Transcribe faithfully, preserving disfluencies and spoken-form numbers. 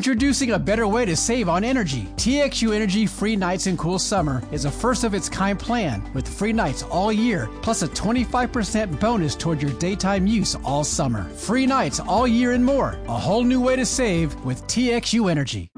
Introducing a better way to save on energy. T X U Energy Free Nights and Cool Summer is a first-of-its-kind plan with free nights all year, plus a twenty-five percent bonus toward your daytime use all summer. Free nights all year and more. A whole new way to save with T X U Energy.